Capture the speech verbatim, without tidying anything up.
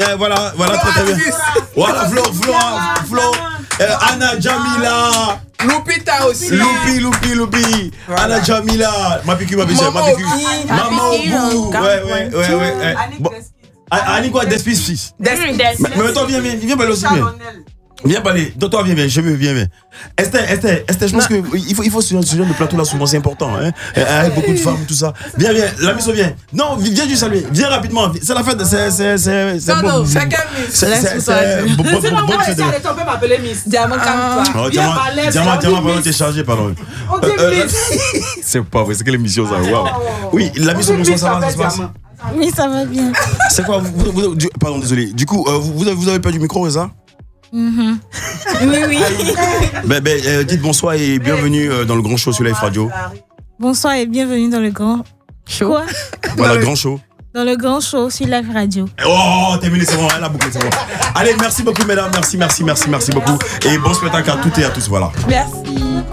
euh, voilà, voilà, très très bien. Voilà, Flo, Flo, Flo, euh, Anna Jamila. Lupita aussi. Loupi, Loupi, Loupi. Voilà. Anna Jamila. Ma piqûre, ma piqûre, ma piqûre. Maman Obou. Ouais, ouais, ouais, ouais. Bon. Annie quoi, Despis fils. Despis. Mais toi, viens, viens, viens parler aussi. Viens parler. Toi, viens, viens, je veux, viens, viens. Esther, Esther, Esther, je pense qu'il faut, il faut ce genre de plateau là souvent, c'est important. Hein? Avec beaucoup de femmes, tout ça. Viens, viens, la mission vient. Non, viens du saluer. Viens rapidement. C'est la fête, c'est. C'est. C'est. C'est bon. C'est quelle Miss? C'est. C'est. Bon, bon, bon, bon fête. On peut m'appeler Miss. Diamant, calme-toi. Diamant, Diamant, Diamant, pardon, t'es chargé, pardon. C'est pas vrai, c'est quelle émission ça? Waouh. Oui, la mission, bonsoir, ça va, ça se passe? Oui, ça va bien. C'est quoi vous, vous, vous, pardon, désolé. Du coup, euh, vous, vous avez perdu le micro, c'est ça? Mm-hmm. Oui, oui. ben, ben, euh, dites bonsoir et bienvenue euh, dans le grand show sur Live Radio. Bonsoir et bienvenue dans le grand show. Quoi? Voilà, le grand show. Dans le grand show sur Live Radio. Oh, terminé, c'est bon, elle a bouclé, c'est bon. Allez, merci beaucoup, mesdames. Merci, merci, merci, merci beaucoup. Et bon spectacle à toutes et à tous. Voilà. Merci.